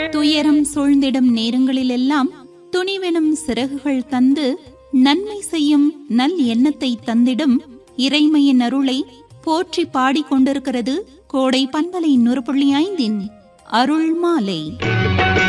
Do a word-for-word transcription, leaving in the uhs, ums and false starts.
துயரம் சூழ்ந்திடும் நேரங்களிலெல்லாம் துணிவெனும் சிறகுகள் தந்து நன்மை செய்யும் நல் எண்ணத்தை தந்திடும் இறைமையின் அருளை போற்றி பாடிக்கொண்டிருக்கிறது கோடை பண்பலை நூறு புள்ளி ஐந்தின் அருள் மாலை.